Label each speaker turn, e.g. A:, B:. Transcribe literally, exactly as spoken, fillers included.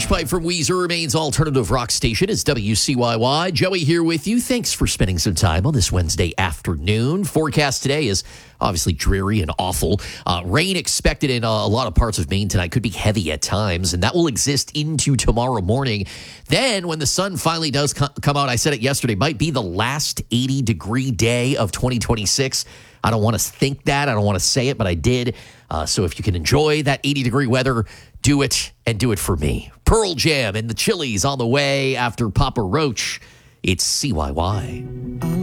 A: Pipe from Weezer, Maine's alternative rock station is W C Y Y. Joey here with you. Thanks for spending some time on this Wednesday afternoon. Forecast today is obviously dreary and awful. Uh, rain expected in uh, a lot of parts of Maine tonight. Could be heavy at times, and that will exist into tomorrow morning. Then when the sun finally does co- come out, I said it yesterday, might be the last eighty-degree day of twenty twenty-six. I don't want to think that. I don't want to say it, but I did. Uh, so if you can enjoy that eighty-degree weather, do it, and do it for me. Pearl Jam and the Chili's on the way after Papa Roach. It's C Y Y.